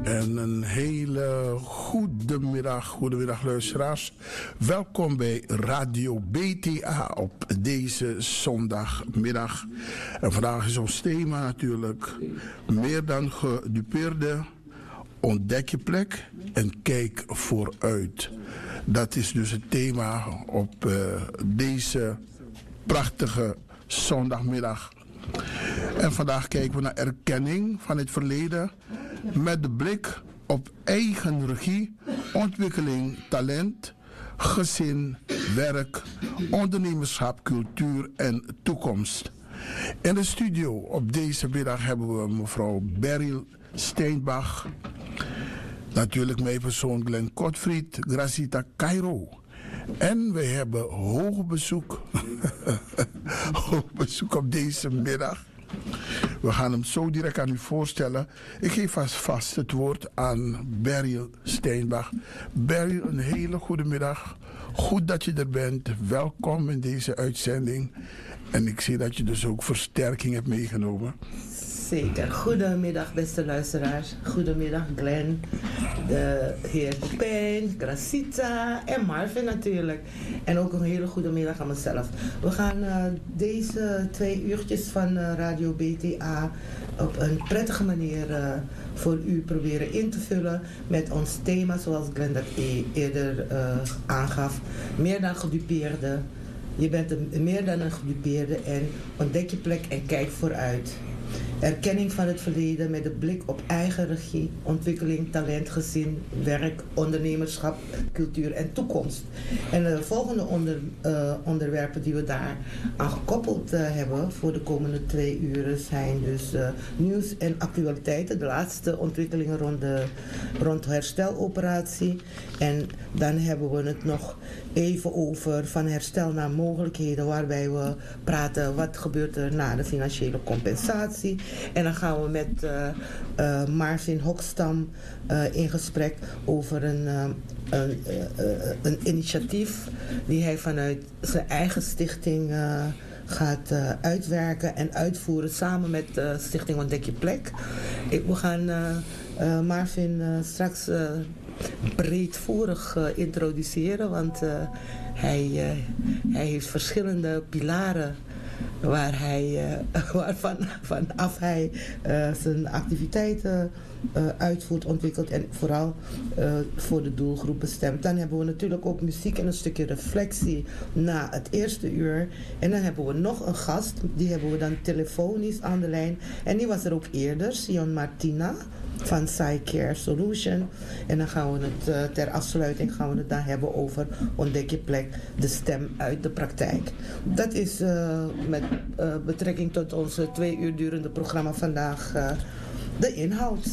En een hele goedemiddag luisteraars. Welkom bij Radio BTA op deze zondagmiddag. En vandaag is ons thema natuurlijk meer dan gedupeerde. Ontdek je plek en kijk vooruit. Dat is dus het thema op deze prachtige zondagmiddag. En vandaag kijken we naar erkenning van het verleden met de blik op eigen regie, ontwikkeling, talent, gezin, werk, ondernemerschap, cultuur en toekomst. In de studio op deze middag hebben we mevrouw Beryl Steenbach, natuurlijk mijn persoon Glenn Kotfried, Gracita Cairo. En we hebben hoog bezoek op deze middag. We gaan hem zo direct aan u voorstellen. Ik geef vast het woord aan Beryl Steenbach. Beryl, een hele goede middag. Goed dat je er bent. Welkom in deze uitzending. En ik zie dat je dus ook versterking hebt meegenomen. Zeker. Goedemiddag, beste luisteraars. Goedemiddag, Glenn, de heer Pijn, Gracita en Marvin natuurlijk. En ook een hele goede middag aan mezelf. We gaan deze 2 uurtjes van Radio BTA op een prettige manier voor u proberen in te vullen met ons thema, zoals Glenn dat eerder aangaf. Meer dan gedupeerde. Je bent meer dan een gedupeerde en ontdek je plek en kijk vooruit. Erkenning van het verleden met de blik op eigen regie, ontwikkeling, talent, gezin, werk, ondernemerschap, cultuur en toekomst. En de volgende onderwerpen die we daar aan gekoppeld hebben voor de komende 2 uren zijn dus nieuws en actualiteiten, de laatste ontwikkelingen rond de hersteloperatie. En dan hebben we het nog even over van herstel naar mogelijkheden, waarbij we praten wat gebeurt er na de financiële compensatie. En dan gaan we met Marvin Hokstam in gesprek over een initiatief die hij vanuit zijn eigen stichting gaat uitwerken en uitvoeren samen met de Stichting Ontdek je Plek. We gaan Marvin straks breedvoerig introduceren, want hij heeft verschillende pilaren vanaf hij zijn activiteiten uitvoert, ontwikkelt en vooral voor de doelgroep bestemt. Dan hebben we natuurlijk ook muziek en een stukje reflectie na het eerste uur. En dan hebben we nog een gast, die hebben we dan telefonisch aan de lijn. En die was er ook eerder, Sion Martina van PsyCare Solution. En dan gaan we het ter afsluiting gaan we het dan hebben over ontdek je plek, de stem uit de praktijk. Dat is met betrekking tot onze 2 uur durende programma vandaag de inhoud.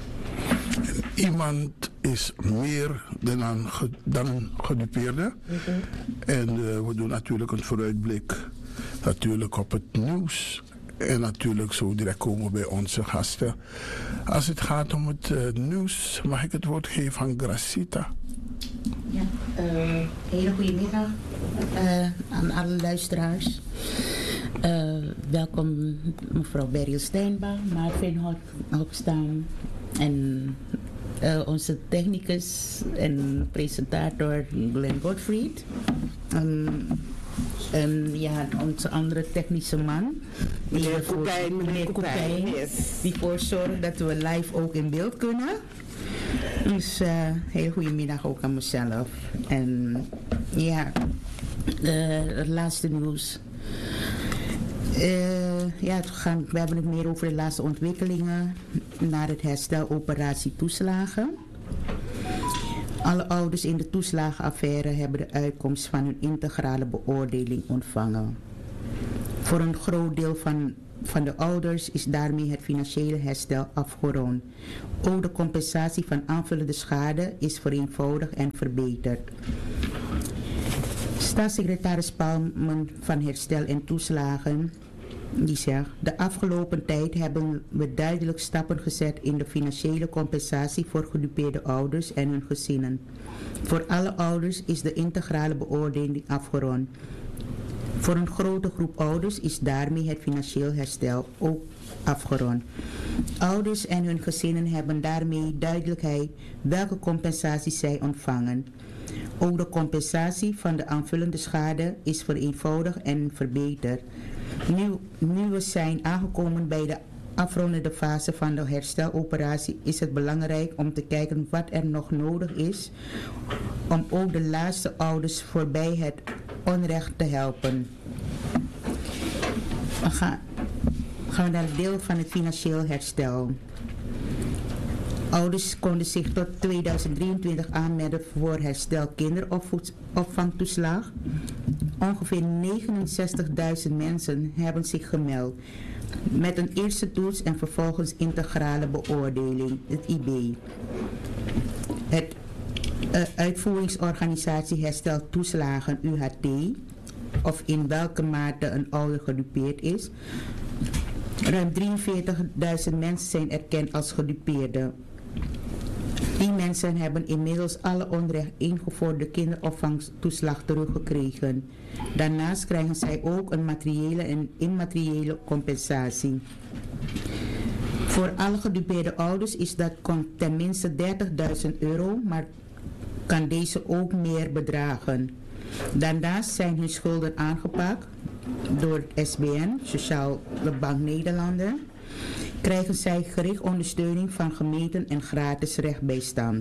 Iemand is meer dan gedupeerde. Mm-hmm. En we doen natuurlijk een vooruitblik natuurlijk op het nieuws. En natuurlijk zo direct komen we bij onze gasten. Als het gaat om het nieuws, mag ik het woord geven aan Gracita. Ja, hele goede middag aan alle luisteraars. Welkom mevrouw Beryl Steenbach, Marvin Hokstam en onze technicus en presentator Glenn Gottfried. En ja, onze andere technische man, meneer Koepijn, yes. Die ervoor zorgt dat we live ook in beeld kunnen. Dus hele goede middag ook aan mezelf. En ja, het laatste nieuws. We hebben het meer over de laatste ontwikkelingen naar het hersteloperatie toeslagen. Alle ouders in de toeslagenaffaire hebben de uitkomst van hun integrale beoordeling ontvangen. Voor een groot deel van de ouders is daarmee het financiële herstel afgerond. Ook de compensatie van aanvullende schade is vereenvoudigd en verbeterd. Staatssecretaris Palmen van Herstel en Toeslagen die zegt: de afgelopen tijd hebben we duidelijk stappen gezet in de financiële compensatie voor gedupeerde ouders en hun gezinnen. Voor alle ouders is de integrale beoordeling afgerond. Voor een grote groep ouders is daarmee het financieel herstel ook afgerond. Ouders en hun gezinnen hebben daarmee duidelijkheid welke compensaties zij ontvangen. Ook de compensatie van de aanvullende schade is vereenvoudigd en verbeterd. Nu we zijn aangekomen bij de afrondende fase van de hersteloperatie, is het belangrijk om te kijken wat er nog nodig is om ook de laatste ouders voorbij het onrecht te helpen. We gaan naar het deel van het financieel herstel. Ouders konden zich tot 2023 aanmelden voor herstel kinderopvangtoeslag. Ongeveer 69.000 mensen hebben zich gemeld met een eerste toets en vervolgens integrale beoordeling, het IB. Het uitvoeringsorganisatie Herstel Toeslagen UHT, of in welke mate een ouder gedupeerd is. Ruim 43.000 mensen zijn erkend als gedupeerden. Die mensen hebben inmiddels alle onrecht ingevorderde kinderopvangtoeslag teruggekregen. Daarnaast krijgen zij ook een materiële en immateriële compensatie. Voor alle gedupeerde ouders is dat tenminste €30.000, maar kan deze ook meer bedragen. Daarnaast zijn hun schulden aangepakt door het SBN, Sociale Bank Nederlanden. Krijgen zij gericht ondersteuning van gemeenten en gratis rechtbijstand.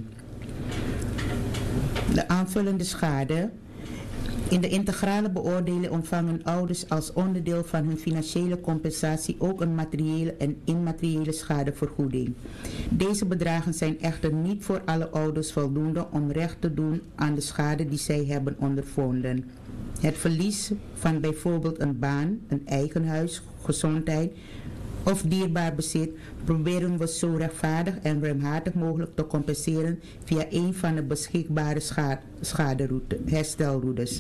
De aanvullende schade. In de integrale beoordeling ontvangen ouders als onderdeel van hun financiële compensatie ook een materiële en immateriële schadevergoeding. Deze bedragen zijn echter niet voor alle ouders voldoende om recht te doen aan de schade die zij hebben ondervonden. Het verlies van bijvoorbeeld een baan, een eigen huis, gezondheid of dierbaar bezit proberen we zo rechtvaardig en ruimhartig mogelijk te compenseren via een van de beschikbare herstelroutes.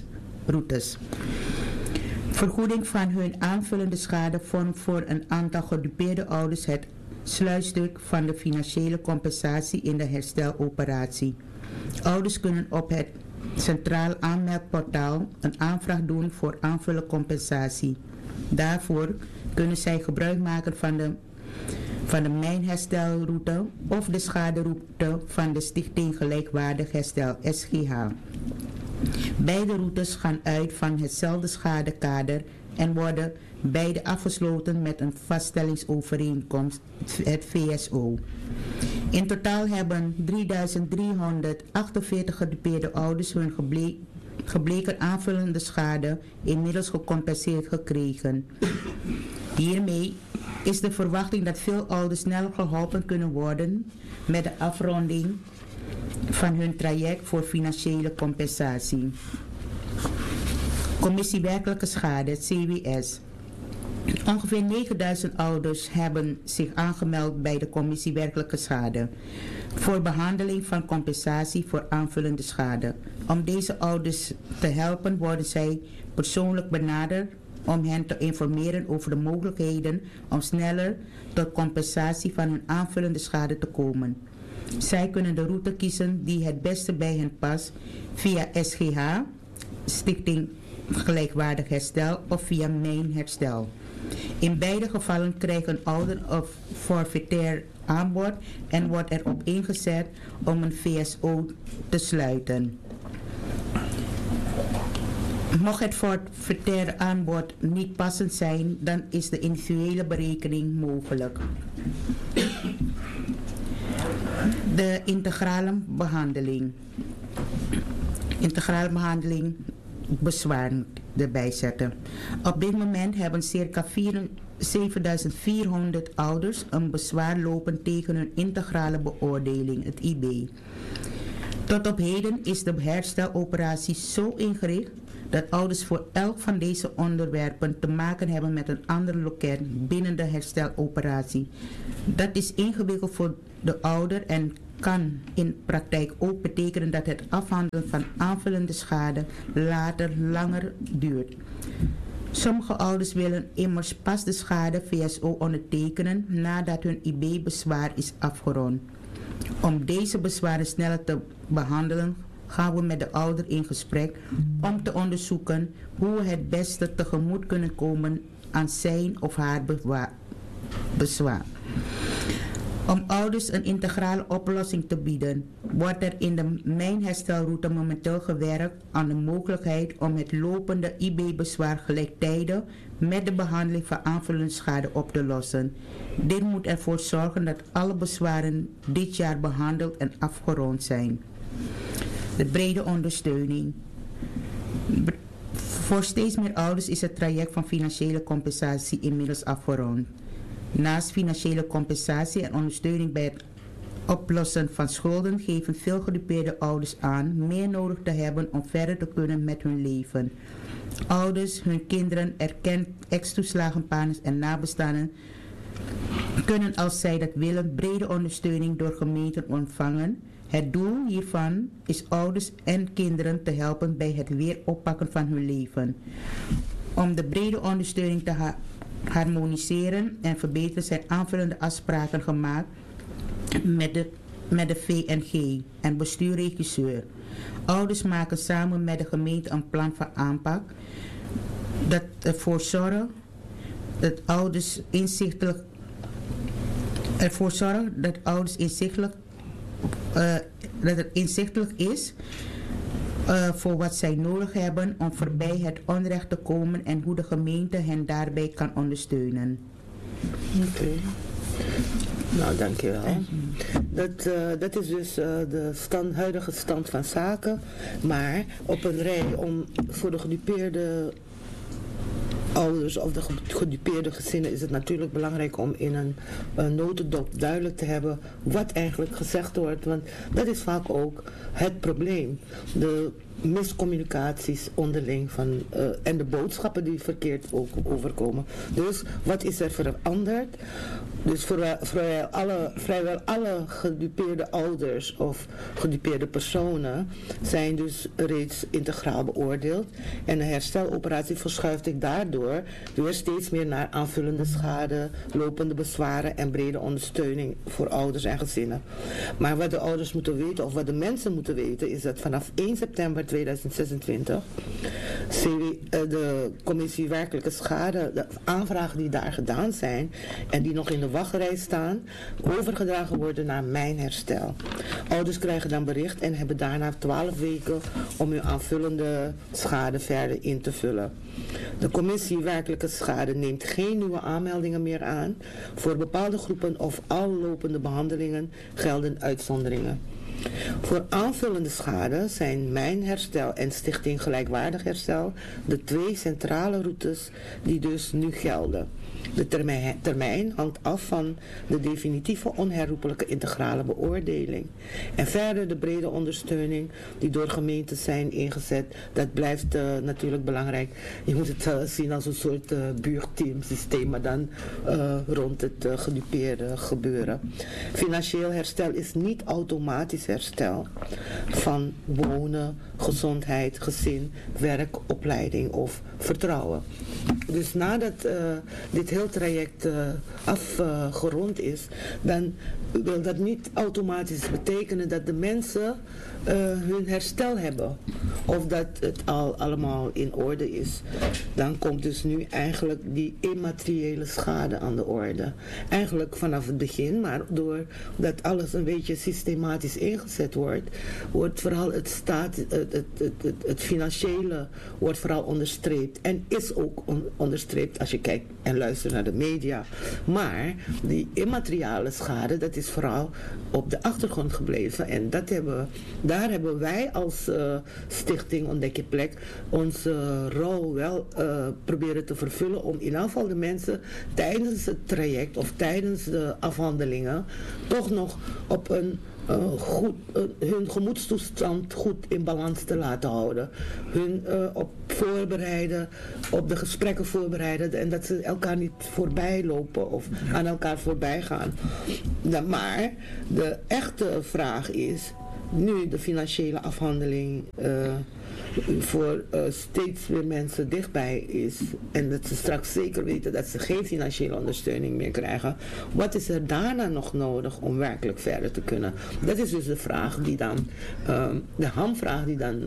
Vergoeding van hun aanvullende schade vormt voor een aantal gedupeerde ouders het sluitstuk van de financiële compensatie in de hersteloperatie. Ouders kunnen op het Centraal Aanmeldportaal een aanvraag doen voor aanvullende compensatie. Daarvoor kunnen zij gebruik maken van de mijnherstelroute of de schaderoute van de Stichting Gelijkwaardig Herstel SGH. Beide routes gaan uit van hetzelfde schadekader en worden beide afgesloten met een vaststellingsovereenkomst, het VSO. In totaal hebben 3.348 gedupeerde ouders hun gebleken aanvullende schade inmiddels gecompenseerd gekregen. Hiermee is de verwachting dat veel ouders sneller geholpen kunnen worden met de afronding van hun traject voor financiële compensatie. Commissie Werkelijke Schade, CWS. Ongeveer 9.000 ouders hebben zich aangemeld bij de Commissie Werkelijke Schade voor behandeling van compensatie voor aanvullende schade. Om deze ouders te helpen worden zij persoonlijk benaderd om hen te informeren over de mogelijkheden om sneller tot compensatie van hun aanvullende schade te komen. Zij kunnen de route kiezen die het beste bij hen past via SGH, Stichting Gelijkwaardig Herstel, of via Mijn Herstel. In beide gevallen krijgt een ouder een forfaitair aanbod en wordt erop ingezet om een VSO te sluiten. Mocht het forfaitaire aanbod niet passend zijn, dan is de individuele berekening mogelijk. De integrale behandeling. Integrale behandeling, bezwaar erbij zetten. Op dit moment hebben circa 7.400 ouders een bezwaar lopen tegen hun integrale beoordeling, het IB. Tot op heden is de hersteloperatie zo ingericht dat ouders voor elk van deze onderwerpen te maken hebben met een ander loket binnen de hersteloperatie. Dat is ingewikkeld voor de ouder en kan in praktijk ook betekenen dat het afhandelen van aanvullende schade later langer duurt. Sommige ouders willen immers pas de schade VSO ondertekenen nadat hun IB-bezwaar is afgerond. Om deze bezwaren sneller te behandelen gaan we met de ouder in gesprek om te onderzoeken hoe we het beste tegemoet kunnen komen aan zijn of haar bezwaar. Om ouders een integrale oplossing te bieden, wordt er in de mijnherstelroute momenteel gewerkt aan de mogelijkheid om het lopende IB-bezwaar gelijktijdig met de behandeling van aanvullende schade op te lossen. Dit moet ervoor zorgen dat alle bezwaren dit jaar behandeld en afgerond zijn. De brede ondersteuning. Voor steeds meer ouders is het traject van financiële compensatie inmiddels afgerond. Naast financiële compensatie en ondersteuning bij het oplossen van schulden geven veel gedupeerde ouders aan meer nodig te hebben om verder te kunnen met hun leven. Ouders, hun kinderen, erkend ex-toeslagenpartners en nabestaanden kunnen als zij dat willen brede ondersteuning door gemeenten ontvangen. Het doel hiervan is ouders en kinderen te helpen bij het weer oppakken van hun leven. Om de brede ondersteuning te harmoniseren en verbeteren zijn aanvullende afspraken gemaakt met de VNG en bestuurregisseur. Ouders maken samen met de gemeente een plan van aanpak dat ervoor zorgt dat ouders inzichtelijk dat het inzichtelijk is voor wat zij nodig hebben om voorbij het onrecht te komen en hoe de gemeente hen daarbij kan ondersteunen. Oké. Nou, dankjewel. Dat is dus de huidige stand van zaken. Maar op een rij om voor de gedupeerde ouders of de gedupeerde gezinnen is het natuurlijk belangrijk om in een notendop duidelijk te hebben wat eigenlijk gezegd wordt. Want dat is vaak ook het probleem. De miscommunicaties onderling en de boodschappen die verkeerd ook overkomen. Dus wat is er veranderd? Dus vrijwel alle gedupeerde ouders of gedupeerde personen zijn dus reeds integraal beoordeeld. En de hersteloperatie verschuift ik daardoor weer steeds meer naar aanvullende schade, lopende bezwaren en brede ondersteuning voor ouders en gezinnen. Maar wat de ouders moeten weten, of wat de mensen moeten weten, is dat vanaf 1 september 2026 de commissie werkelijke schade, de aanvragen die daar gedaan zijn en die nog in de wachtrij staan, overgedragen worden naar mijnherstel. Ouders krijgen dan bericht en hebben daarna 12 weken om hun aanvullende schade verder in te vullen. De commissie werkelijke schade neemt geen nieuwe aanmeldingen meer aan. Voor bepaalde groepen of al lopende behandelingen gelden uitzonderingen. Voor aanvullende schade zijn Mijnherstel en Stichting Gelijkwaardig Herstel de twee centrale routes die dus nu gelden. De termijn hangt af van de definitieve onherroepelijke integrale beoordeling. En verder de brede ondersteuning die door gemeenten zijn ingezet, dat blijft natuurlijk belangrijk. Je moet het zien als een soort buurteamsysteem, maar dan rond het gedupeerde gebeuren. Financieel herstel is niet automatisch herstel van wonen, gezondheid, gezin, werk, opleiding of vertrouwen. Dus nadat dit heel traject afgerond is, dan wil dat niet automatisch betekenen dat de mensen hun herstel hebben. Of dat het allemaal in orde is. Dan komt dus nu eigenlijk die immateriële schade aan de orde. Eigenlijk vanaf het begin, maar doordat alles een beetje systematisch ingezet wordt vooral het financiële wordt vooral onderstreept. En is ook onderstreept als je kijkt en luistert naar de media. Maar die immateriële schade, dat is vooral op de achtergrond gebleven. En daar hebben wij als stichting Ontdek je Plek onze rol wel proberen te vervullen om in ieder geval de mensen tijdens het traject of tijdens de afhandelingen toch nog op hun gemoedstoestand goed in balans te laten houden. Hun op de gesprekken voorbereiden en dat ze elkaar niet voorbij lopen of aan elkaar voorbij gaan. Maar de echte vraag is, nu de financiële afhandeling voor steeds weer mensen dichtbij is en dat ze straks zeker weten dat ze geen financiële ondersteuning meer krijgen, wat is er daarna nog nodig om werkelijk verder te kunnen? Dat is dus de vraag die dan, de hamvraag die dan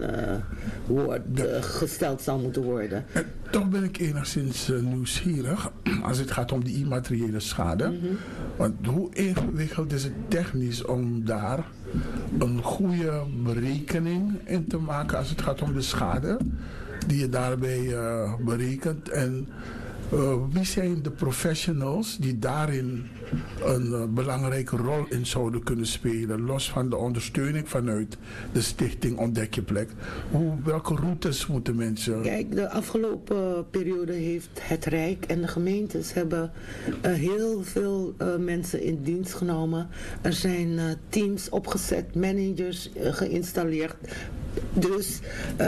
gesteld zal moeten worden. En toch ben ik enigszins nieuwsgierig als het gaat om die immateriële schade. Want hoe ingewikkeld is het technisch om daar een goede berekening in te maken als het gaat om de schade die je daarbij berekent? En wie zijn de professionals die daarin een belangrijke rol in zouden kunnen spelen, los van de ondersteuning vanuit de stichting Ontdek je Plek? Welke routes moeten mensen... Kijk, de afgelopen periode heeft het Rijk en de gemeentes hebben heel veel mensen in dienst genomen. Er zijn teams opgezet, managers geïnstalleerd. Dus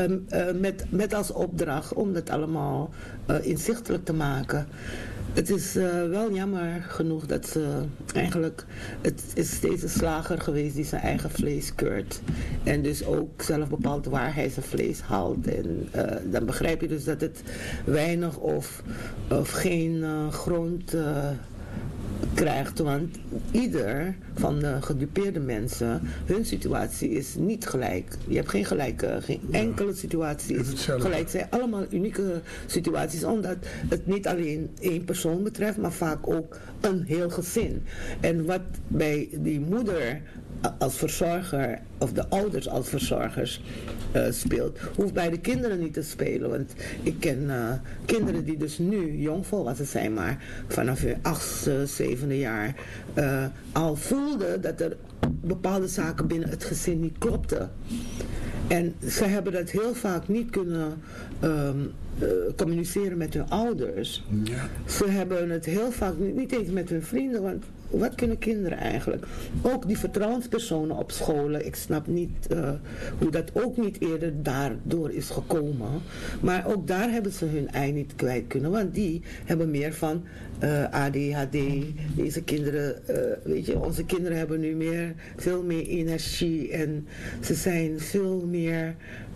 met als opdracht om dat allemaal inzichtelijk te maken. Het is wel jammer genoeg dat ze eigenlijk, het is steeds een slager geweest die zijn eigen vlees keurt. En dus ook zelf bepaalt waar hij zijn vlees haalt. En dan begrijp je dus dat het weinig of geen grond krijgt, want ieder van de gedupeerde mensen, hun situatie is niet gelijk. Je hebt geen gelijke, geen enkele situatie is gelijk. Het zijn allemaal unieke situaties, omdat het niet alleen één persoon betreft, maar vaak ook een heel gezin. En wat bij die moeder als verzorger of de ouders als verzorgers speelt, hoeft bij de kinderen niet te spelen. Want ik ken kinderen die dus nu jongvolwassen zijn, maar vanaf hun 8e, 7e jaar al voelden dat er bepaalde zaken binnen het gezin niet klopten. En ze hebben dat heel vaak niet kunnen communiceren met hun ouders. Ja. Ze hebben het heel vaak niet eens met hun vrienden, want wat kunnen kinderen eigenlijk? Ook die vertrouwenspersonen op scholen, ik snap niet hoe dat ook niet eerder daardoor is gekomen. Maar ook daar hebben ze hun ei niet kwijt kunnen, want die hebben meer van ADHD. Deze kinderen, weet je, onze kinderen hebben nu veel meer energie en ze zijn veel meer,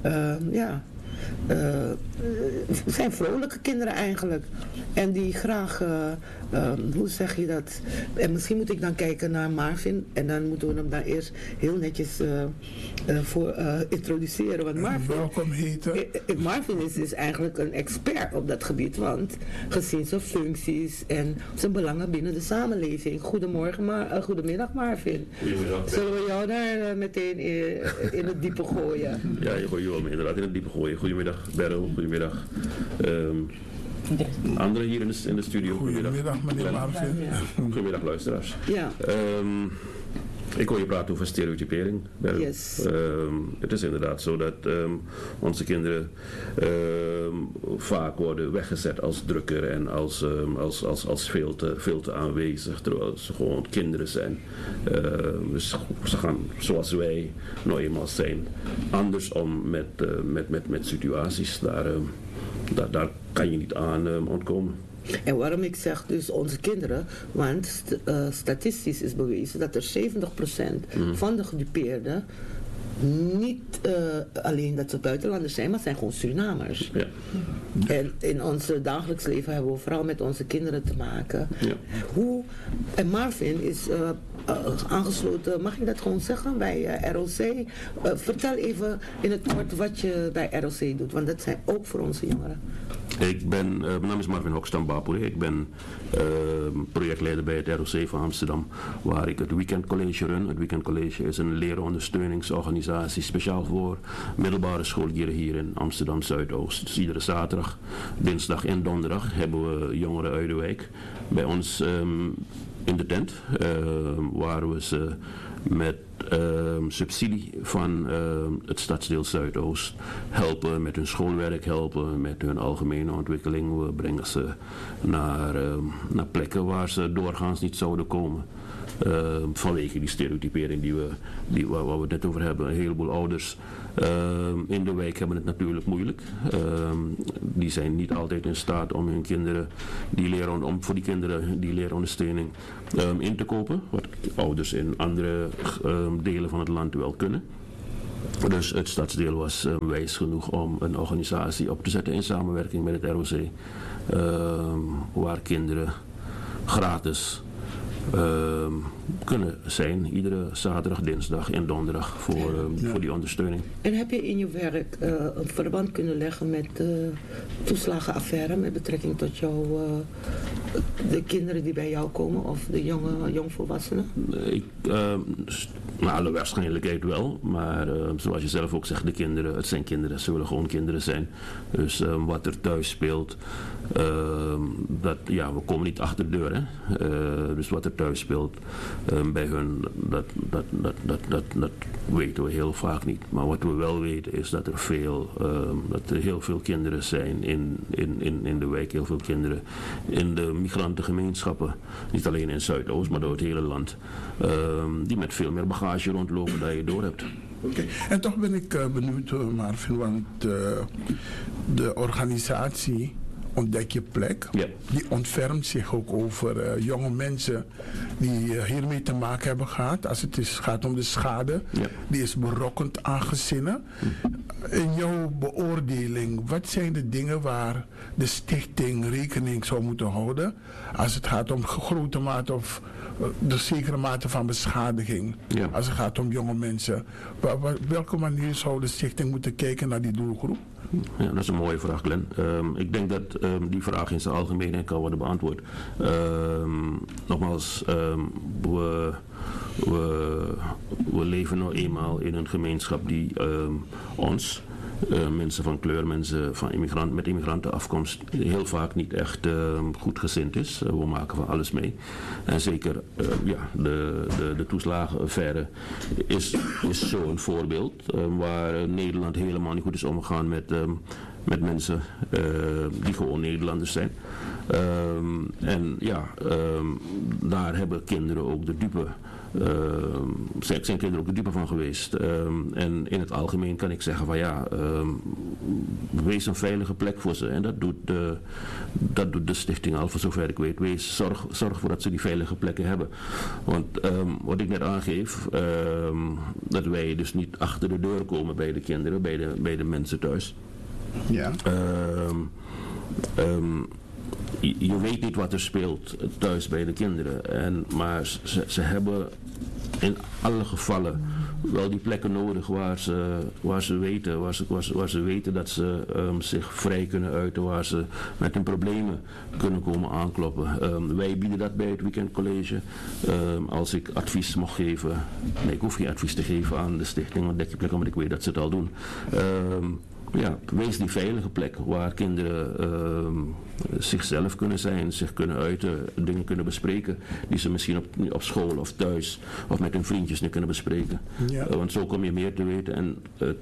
zijn vrolijke kinderen eigenlijk. En die graag, hoe zeg je dat? En misschien moet ik dan kijken naar Marvin. En dan moeten we hem daar eerst heel netjes voor introduceren. Want Marvin, welkom heten. Marvin is eigenlijk een expert op dat gebied. Want gezien zijn functies en zijn belangen binnen de samenleving. Goedemiddag Marvin. Goedemiddag. Zullen we jou daar meteen in het diepe gooien? Ja, je gooit je wel inderdaad in het diepe gooien. Goedemiddag Beryl, goedemiddag. Anderen hier in de studio. Goedemiddag meneer Marvin. Goedemiddag luisteraars. Ja. Ik hoor je praten over stereotypering, Beryl. Yes. Het is inderdaad zo dat onze kinderen vaak worden weggezet als drukker en als veel te aanwezig, terwijl ze gewoon kinderen zijn. Dus ze gaan zoals wij nou eenmaal zijn anders om met situaties. Daar kan je niet aan ontkomen. En waarom ik zeg dus onze kinderen, want statistisch is bewezen dat er 70% van de gedupeerden niet alleen dat ze buitenlanders zijn, maar zijn gewoon Surinamers. Ja. En in ons dagelijks leven hebben we vooral met onze kinderen te maken. Ja. En Marvin is aangesloten, mag ik dat gewoon zeggen, bij ROC. Vertel even in het kort wat je bij ROC doet, want dat zijn ook voor onze jongeren. Mijn naam is Marvin Hokstam Bapure. Ik ben projectleider bij het ROC van Amsterdam, waar ik het Weekend College run. Het Weekend College is een leerondersteuningsorganisatie speciaal voor middelbare scholieren hier in Amsterdam Zuidoost. Dus iedere zaterdag, dinsdag en donderdag hebben we jongeren uit de wijk bij ons in de tent, waar we ze met subsidie van het stadsdeel Zuidoost helpen, met hun schoolwerk helpen, met hun algemene ontwikkeling. We brengen ze naar plekken waar ze doorgaans niet zouden komen. Vanwege die stereotypering waar we het net over hebben. Een heleboel ouders in de wijk hebben het natuurlijk moeilijk. Die zijn niet altijd in staat om hun kinderen voor die kinderen die leerondersteuning in te kopen. Wat ouders in andere delen van het land wel kunnen. Dus het stadsdeel was wijs genoeg om een organisatie op te zetten in samenwerking met het ROC. Waar kinderen gratis kunnen zijn, iedere zaterdag, dinsdag en donderdag voor die ondersteuning. En heb je in je werk een verband kunnen leggen met de toeslagenaffaire met betrekking tot de kinderen die bij jou komen of de jongvolwassenen? Naar alle waarschijnlijkheid wel, maar zoals je zelf ook zegt, het zijn kinderen, ze willen gewoon kinderen zijn. Dus wat er thuis speelt, we komen niet achter de deur, hè? Dus wat er thuis speelt bij hun, dat weten we heel vaak niet. Maar wat we wel weten is dat er heel veel kinderen zijn in de wijk, heel veel kinderen in de migrantengemeenschappen, niet alleen in Zuidoost, maar door het hele land, die met veel meer bagage rondlopen dan je door hebt. Oké. En toch ben ik benieuwd, Marvin, want de organisatie Ontdek je plek, die ontfermt zich ook over jonge mensen die hiermee te maken hebben gehad. Als het gaat om de schade, die is berokkend aan gezinnen. In jouw beoordeling, wat zijn de dingen waar de stichting rekening zou moeten houden als het gaat om grote mate of de zekere mate van beschadiging, als het gaat om jonge mensen? Op welke manier zou de stichting moeten kijken naar die doelgroep? Ja, dat is een mooie vraag, Glenn. Ik denk dat die vraag in zijn algemeenheid kan worden beantwoord. Nogmaals, we leven nou eenmaal in een gemeenschap die ons, mensen van kleur, mensen van met immigrantenafkomst, heel vaak niet echt goedgezind is. We maken van alles mee. En zeker de toeslagenaffaire is zo'n voorbeeld waar Nederland helemaal niet goed is omgegaan met mensen die gewoon Nederlanders zijn. Daar hebben kinderen ook de dupe. Zijn kinderen ook de dupe van geweest. En in het algemeen kan ik zeggen van wees een veilige plek voor ze. En dat doet de stichting al voor zover ik weet. Zorg ervoor dat ze die veilige plekken hebben. Want wat ik net aangeef, dat wij dus niet achter de deur komen bij de kinderen, bij de mensen thuis. Ja. Je weet niet wat er speelt thuis bij de kinderen. Maar ze hebben in alle gevallen wel die plekken nodig waar ze weten dat ze zich vrij kunnen uiten, waar ze met hun problemen kunnen komen aankloppen. Wij bieden dat bij het Weekend College. Als ik advies mocht geven, ik hoef geen advies te geven aan de stichting Ontdek je plek, omdat ik weet dat ze het al doen. Wees die veilige plek waar kinderen zichzelf kunnen zijn, zich kunnen uiten, dingen kunnen bespreken die ze misschien op school of thuis of met hun vriendjes niet kunnen bespreken. Ja. Want zo kom je meer te weten. En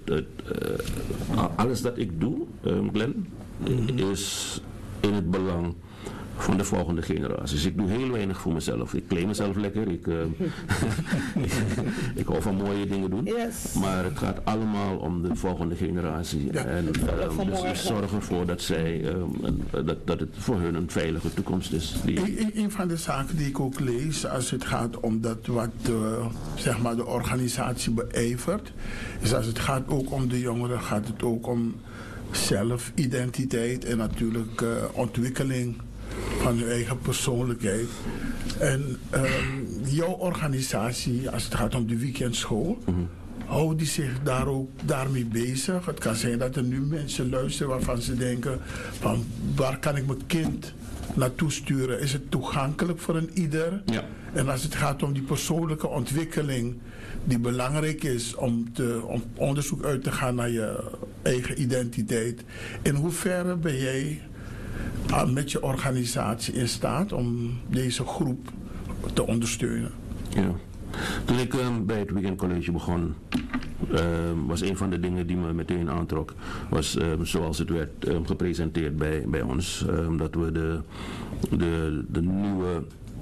alles dat ik doe, Glenn, is in het belang van de volgende generaties. Ik doe heel weinig voor mezelf. Ik claim mezelf lekker. Ik hou van mooie dingen doen. Yes. Maar het gaat allemaal om de volgende generatie. Ja. En dus zorg ervoor dat dat het voor hun een veilige toekomst is. Een van de zaken die ik ook lees als het gaat om dat wat de organisatie beijvert, is als het gaat ook om de jongeren, gaat het ook om zelfidentiteit en natuurlijk ontwikkeling van hun eigen persoonlijkheid. En jouw organisatie, als het gaat om de weekendschool, houdt die zich daar ook daarmee bezig? Het kan zijn dat er nu mensen luisteren waarvan ze denken van waar kan ik mijn kind naartoe sturen? Is het toegankelijk voor een ieder? Ja. En als het gaat om die persoonlijke ontwikkeling die belangrijk is om onderzoek uit te gaan naar je eigen identiteit. In hoeverre ben jij met je organisatie in staat om deze groep te ondersteunen? Ja. Toen ik bij het Weekend College begon, was een van de dingen die me meteen aantrok, was zoals het werd gepresenteerd bij ons, dat we de nieuwe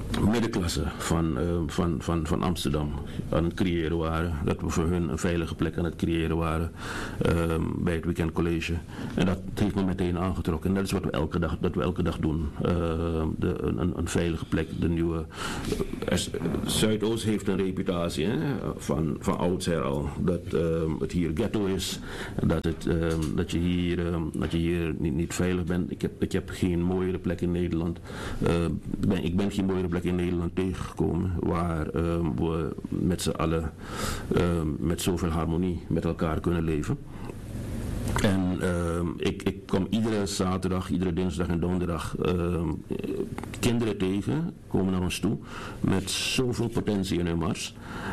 middenklasse van Amsterdam aan het creëren waren. Dat we voor hun een veilige plek aan het creëren waren bij het Weekend College. En dat heeft me meteen aangetrokken. En dat is wat we elke dag doen. Een veilige plek, de nieuwe... Zuidoost heeft een reputatie van oudsher al. Dat het hier ghetto is. Dat je hier niet veilig bent. Ik heb geen mooiere plek in Nederland. Ik ben geen mooiere plek in Nederland tegengekomen waar we met z'n allen met zoveel harmonie met elkaar kunnen leven. En ik kom iedere zaterdag, iedere dinsdag en donderdag kinderen tegen, komen naar ons toe met zoveel potentie in hun mars.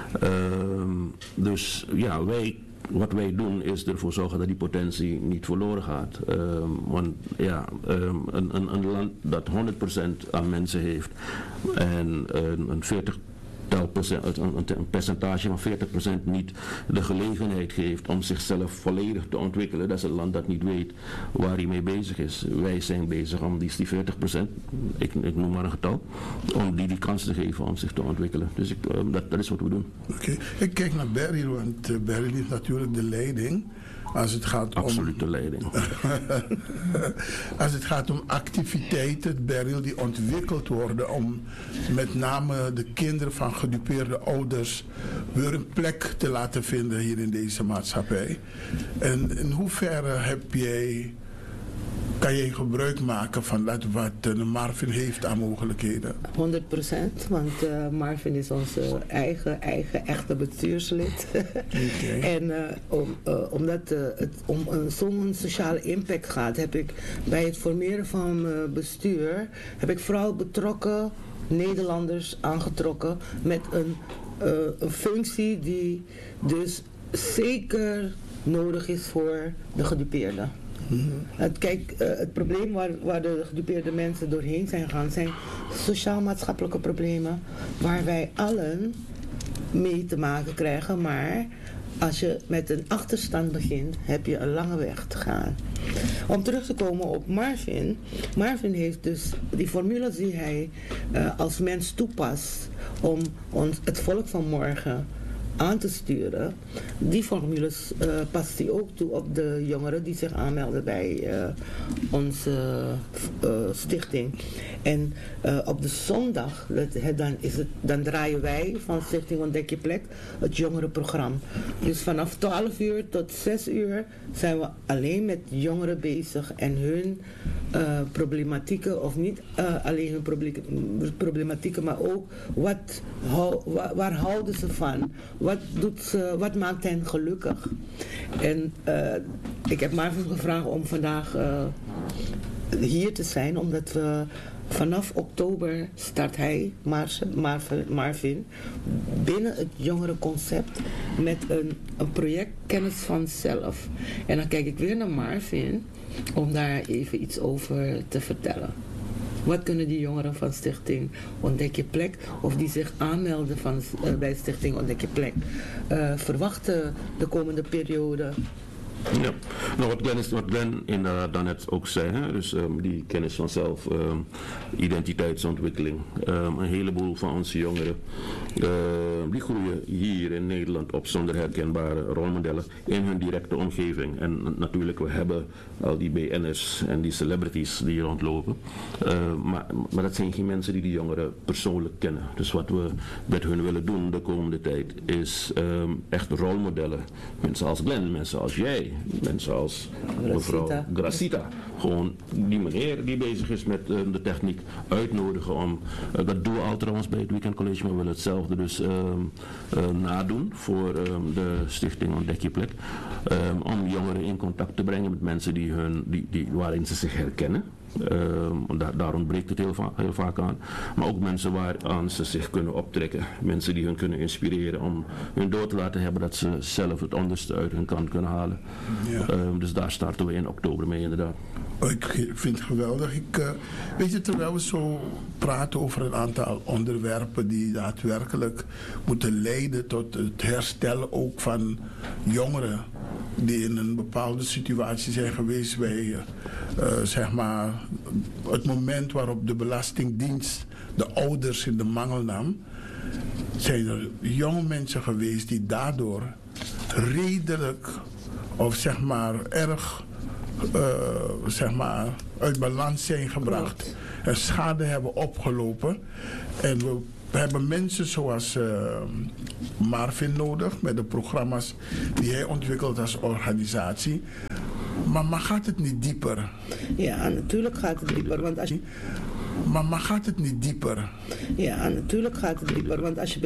Dus ja, wat wij doen is ervoor zorgen dat die potentie niet verloren gaat. Want ja, een land dat 100% aan mensen heeft en een percentage van 40% niet de gelegenheid geeft om zichzelf volledig te ontwikkelen. Dat is een land dat niet weet waar hij mee bezig is. Wij zijn bezig om die 40%, ik noem maar een getal, om die kans te geven om zich te ontwikkelen. Dus dat is wat we doen. Oké. Ik kijk naar Beryl, want Beryl heeft natuurlijk de leiding. Als het gaat absolute leiding. Als het gaat om activiteiten, Beryl, die ontwikkeld worden om met name de kinderen van gedupeerde ouders weer een plek te laten vinden hier in deze maatschappij. En in hoeverre kan je gebruik maken van dat wat Marvin heeft aan mogelijkheden? 100%, want Marvin is onze eigen echte bestuurslid. Okay. En omdat het om zo'n sociale impact gaat, heb ik bij het formeren van bestuur, heb ik vooral betrokken Nederlanders aangetrokken met een functie die dus zeker nodig is voor de gedupeerden. Het probleem waar de gedupeerde mensen doorheen zijn gegaan zijn sociaal-maatschappelijke problemen waar wij allen mee te maken krijgen, maar als je met een achterstand begint, heb je een lange weg te gaan. Om terug te komen op Marvin. Marvin heeft dus die formules die hij als mens toepast om het volk van morgen aan te sturen. Die formules past hij ook toe op de jongeren die zich aanmelden bij onze stichting. En op de zondag, dan draaien wij van Stichting Ontdek Je Plek het jongerenprogramma. Dus vanaf 12 uur tot 6 uur zijn we alleen met jongeren bezig en hun problematieken, of niet alleen hun problematieken, maar ook waar houden ze van? Wat maakt hen gelukkig? En ik heb Marvin gevraagd om vandaag hier te zijn, omdat we vanaf oktober start hij, Marvin, binnen het jongerenconcept met een project Kennis van Zelf. En dan kijk ik weer naar Marvin om daar even iets over te vertellen. Wat kunnen die jongeren van Stichting Ontdek Je Plek, of die zich aanmelden bij Stichting Ontdek Je Plek, verwachten de komende periode? Ja, nou, wat Glenn inderdaad daarnet ook zei, hè? Dus die kennis van zelf, identiteitsontwikkeling. Een heleboel van onze jongeren die groeien hier in Nederland op zonder herkenbare rolmodellen in hun directe omgeving. En natuurlijk, we hebben al die BN'ers en die celebrities die hier rondlopen. Maar dat zijn geen mensen die die jongeren persoonlijk kennen. Dus wat we met hun willen doen de komende tijd is echt rolmodellen. Mensen als Glenn, mensen als jij. Mensen als mevrouw Gracita. Gewoon die meneer die bezig is met de techniek uitnodigen om, dat doen we al trouwens bij het Weekend College, maar we willen hetzelfde dus nadoen voor de Stichting Ontdek Je Plek. Om jongeren in contact te brengen met mensen waarin ze zich herkennen. Daar ontbreekt het heel vaak aan. Maar ook mensen waaraan ze zich kunnen optrekken. Mensen die hun kunnen inspireren om hun door te laten hebben dat ze zelf het onderste uit hun kant kunnen halen. Ja. Dus daar starten we in oktober mee inderdaad. Ik vind het geweldig. Weet je, terwijl we zo praten over een aantal onderwerpen die daadwerkelijk moeten leiden tot het herstellen ook van jongeren die in een bepaalde situatie zijn geweest bij zeg maar het moment waarop de Belastingdienst de ouders in de mangel nam, zijn er jonge mensen geweest die daardoor redelijk of zeg maar erg zeg maar uit balans zijn gebracht en schade hebben opgelopen. En we hebben mensen zoals Marvin nodig met de programma's die hij ontwikkelt als organisatie. Maar gaat het niet dieper? Ja, natuurlijk gaat het dieper. Want als je... Maar gaat het niet dieper? Ja, natuurlijk gaat het dieper. Want als je